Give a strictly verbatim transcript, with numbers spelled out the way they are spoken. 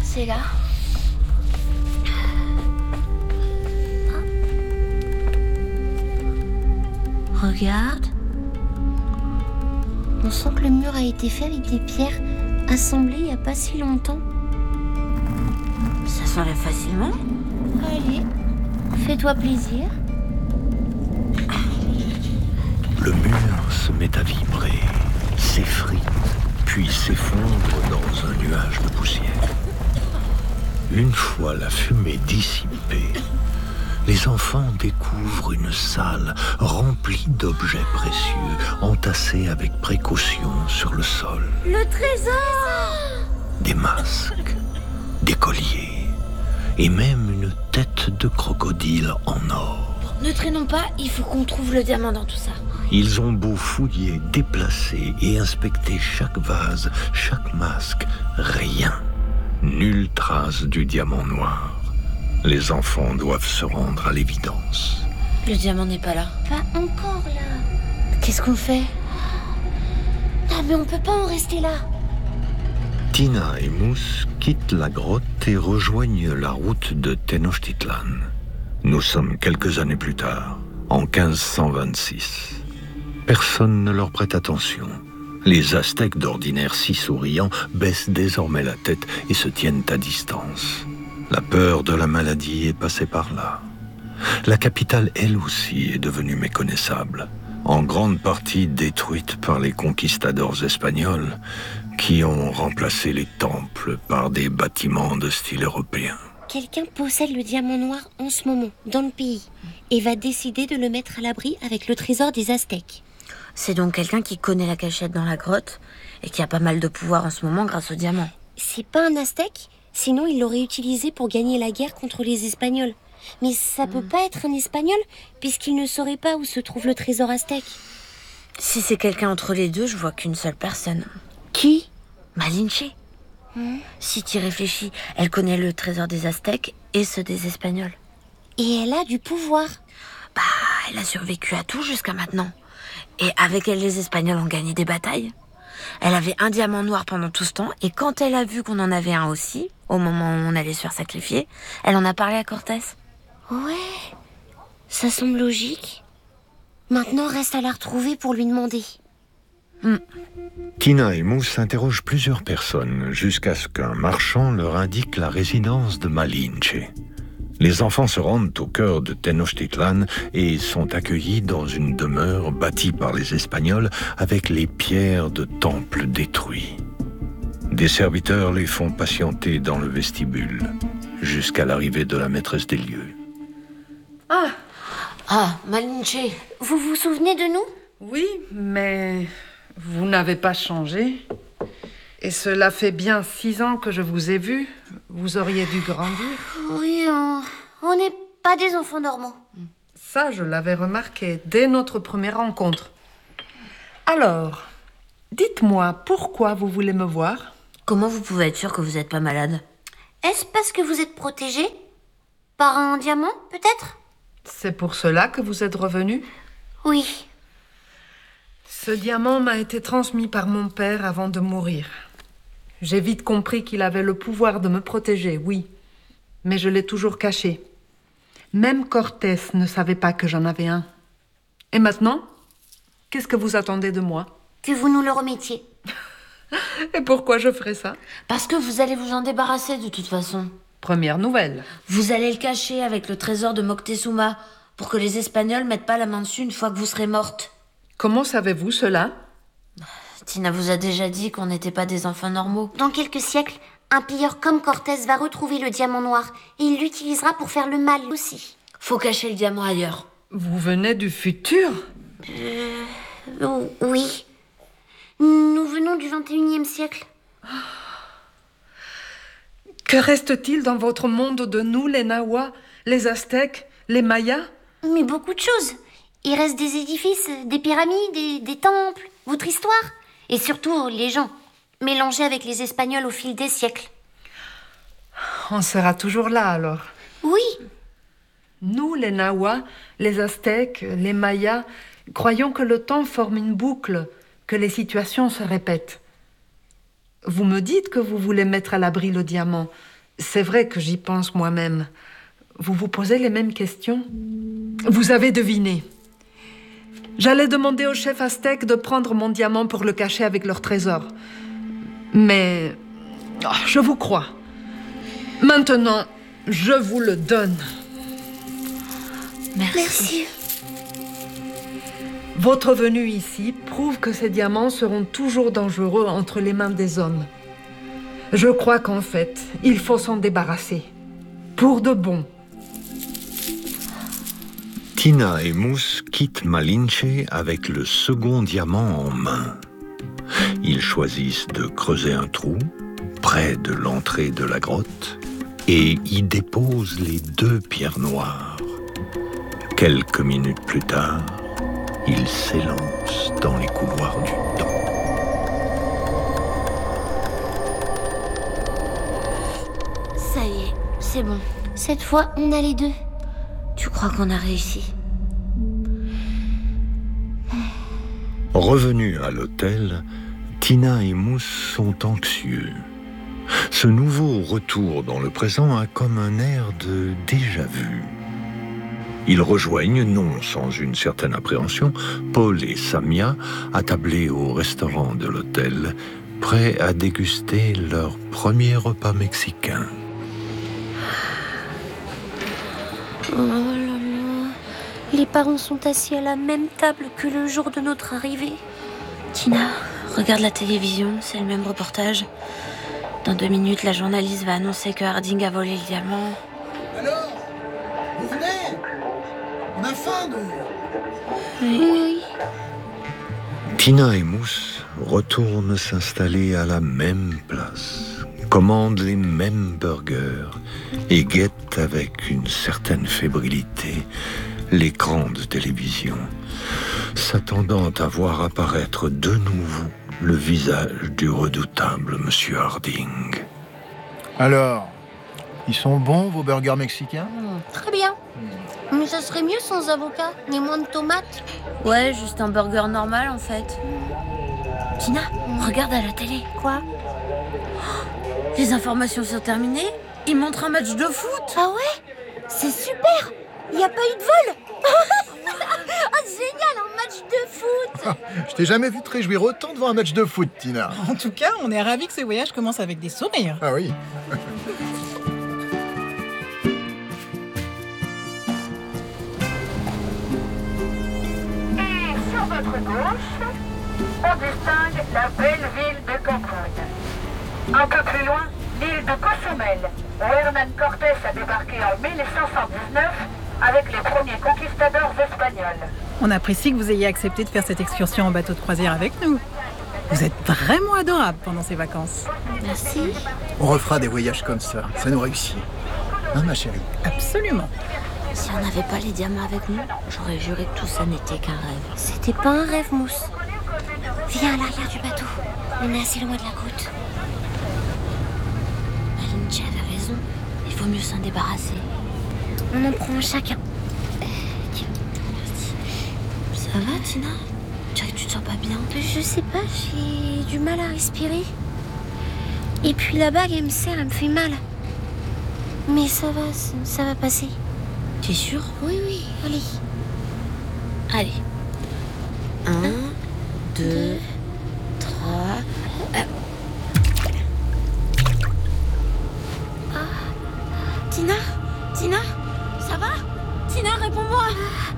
C'est là. Regarde. On sent que le mur a été fait avec des pierres assemblées il n'y a pas si longtemps. Ça s'enlève facilement. Allez, fais-toi plaisir. Le mur se met à vibrer, s'effrite, puis s'effondre dans un nuage de poussière. Une fois la fumée dissipée, les enfants découvrent une salle remplie d'objets précieux, entassés avec précaution sur le sol. Le trésor! Des masques, des colliers, et même une tête de crocodile en or. Ne traînons pas, il faut qu'on trouve le diamant dans tout ça. Ils ont beau fouiller, déplacer et inspecter chaque vase, chaque masque, rien. Nulle trace du diamant noir. Les enfants doivent se rendre à l'évidence. Le diamant n'est pas là. Pas encore là. Qu'est-ce qu'on fait? Ah mais on peut pas en rester là. Tina et Mousse quittent la grotte et rejoignent la route de Tenochtitlan. Nous sommes quelques années plus tard, en quinze cent vingt-six. Personne ne leur prête attention. Les Aztèques, d'ordinaire si souriants, baissent désormais la tête et se tiennent à distance. La peur de la maladie est passée par là. La capitale, elle aussi, est devenue méconnaissable, en grande partie détruite par les conquistadors espagnols qui ont remplacé les temples par des bâtiments de style européen. Quelqu'un possède le diamant noir en ce moment, dans le pays, et va décider de le mettre à l'abri avec le trésor des Aztèques. C'est donc quelqu'un qui connaît la cachette dans la grotte et qui a pas mal de pouvoir en ce moment grâce au diamant. C'est pas un Aztèque, sinon il l'aurait utilisé pour gagner la guerre contre les Espagnols. Mais ça peut pas être un Espagnol, puisqu'il ne saurait pas où se trouve le trésor aztèque. Si c'est quelqu'un entre les deux, je vois qu'une seule personne. Qui? Malinche. Hmm. Si tu y réfléchis, elle connaît le trésor des Aztèques et ceux des Espagnols. Et elle a du pouvoir. Bah, elle a survécu à tout jusqu'à maintenant. Et avec elle, les Espagnols ont gagné des batailles. Elle avait un diamant noir pendant tout ce temps, et quand elle a vu qu'on en avait un aussi, au moment où on allait se faire sacrifier, elle en a parlé à Cortés. Ouais, ça semble logique. Maintenant, reste à la retrouver pour lui demander. Hmm. Tina et Mousse interrogent plusieurs personnes jusqu'à ce qu'un marchand leur indique la résidence de Malinche. Les enfants se rendent au cœur de Tenochtitlan et sont accueillis dans une demeure bâtie par les Espagnols avec les pierres de temples détruits. Des serviteurs les font patienter dans le vestibule jusqu'à l'arrivée de la maîtresse des lieux. Ah, Ah, Malinche. Vous vous souvenez de nous? oui, mais vous n'avez pas changé. Et cela fait bien six ans que je vous ai vu. Vous auriez dû grandir. Oui, on on n'est pas des enfants normaux. Ça, je l'avais remarqué dès notre première rencontre. Alors, dites-moi, pourquoi vous voulez me voir? Comment vous pouvez être sûr que vous n'êtes pas malade? Est-ce parce que vous êtes protégé? Par un diamant, peut-être? C'est pour cela que vous êtes revenu? Oui. Ce diamant m'a été transmis par mon père avant de mourir. J'ai vite compris qu'il avait le pouvoir de me protéger, oui. Mais je l'ai toujours caché. Même Cortés ne savait pas que j'en avais un. Et maintenant, qu'est-ce que vous attendez de moi? Que vous nous le remettiez. Et pourquoi je ferais ça? Parce que vous allez vous en débarrasser de toute façon. Première nouvelle. Vous allez le cacher avec le trésor de Moctezuma pour que les Espagnols mettent pas la main dessus une fois que vous serez morte. Comment savez-vous cela? Tina vous a déjà dit qu'on n'était pas des enfants normaux. Dans quelques siècles, un pilleur comme Cortés va retrouver le diamant noir et il l'utilisera pour faire le mal aussi. Faut cacher le diamant ailleurs. Vous venez du futur? Euh... oh, oui. Nous venons du vingt et unième siècle. Que reste-t-il dans votre monde de nous, les Nahuas, les Aztèques, les Mayas? Mais beaucoup de choses. Il reste des édifices, des pyramides, des, des temples, votre histoire. Et surtout, les gens, mélangés avec les Espagnols au fil des siècles. On sera toujours là, alors. Oui. Nous, les Nahuas, les Aztèques, les Mayas, croyons que le temps forme une boucle, que les situations se répètent. Vous me dites que vous voulez mettre à l'abri le diamant, C'est vrai que j'y pense moi-même. Vous vous posez les mêmes questions? Vous avez deviné. J'allais demander au chef aztèque de prendre mon diamant pour le cacher avec leur trésor. Mais oh, je vous crois. Maintenant, je vous le donne. Merci. Merci. Votre venue ici prouve que ces diamants seront toujours dangereux entre les mains des hommes. Je crois qu'en fait, il faut s'en débarrasser. Pour de bon. Tina et Mousse quittent Malinche avec le second diamant en main. Ils choisissent de creuser un trou près de l'entrée de la grotte et y déposent les deux pierres noires. Quelques minutes plus tard, ils s'élancent dans les couloirs du temps. Ça y est, c'est bon. Cette fois, on a les deux. Tu crois qu'on a réussi? Revenus à l'hôtel, Tina et Mousse sont anxieux. Ce nouveau retour dans le présent a comme un air de déjà-vu. Ils rejoignent, non sans une certaine appréhension, Paul et Samia, attablés au restaurant de l'hôtel, prêts à déguster leur premier repas mexicain. Oh là là. Les parents sont assis à la même table que le jour de notre arrivée. Tina, regarde la télévision, c'est le même reportage. Dans deux minutes, la journaliste va annoncer que Harding a volé le diamant. Alors, vous venez? On a faim, nous. Oui. Tina et Mousse retournent s'installer à la même place, commandent les mêmes burgers et guettent avec une certaine fébrilité l'écran de télévision, s'attendant à voir apparaître de nouveau le visage du redoutable Monsieur Harding. Alors, ils sont bons, vos burgers mexicains? Très bien. Mais ça serait mieux sans avocat, ni moins de tomates. Ouais, juste un burger normal en fait. Tina, regarde à la télé. Quoi? Les informations sont terminées. Ils montrent un match de foot. Ah ouais? C'est super! Il n'y a pas eu de vol. Oh, génial, un match de foot. Je t'ai jamais vu te réjouir autant devant un match de foot, Tina. En tout cas, on est ravis que ce voyage commence avec des sourires. Ah oui. Et sur votre gauche, on distingue la belle ville de Cancun. Un peu plus loin, l'île de Cozumel, où Hernán Cortés a débarqué en mille cinq cent dix-neuf avec les premiers conquistadors espagnols. On apprécie que vous ayez accepté de faire cette excursion en bateau de croisière avec nous. Vous êtes vraiment adorable pendant ces vacances. Merci. On refera des voyages comme ça, ça nous réussit. Hein, ma chérie? Absolument. Si on n'avait pas les diamants avec nous, j'aurais juré que tout ça n'était qu'un rêve. C'était pas un rêve, Mousse. Viens à l'arrière du bateau. On est assez loin de la côte. Malinche avait raison. Il faut mieux s'en débarrasser. On en prend un chacun. Euh, tiens, merci. Ça va, Tina? Tu dirais que tu te sens pas bien? Je sais pas, j'ai du mal à respirer. Et puis la bague, elle me serre, elle me fait mal. Mais ça va, ça, ça va passer. Tu es sûre? Oui, oui, allez. Allez. Un, deux, trois... Ah. Tina? Tina? Ça va? Tina, réponds-moi!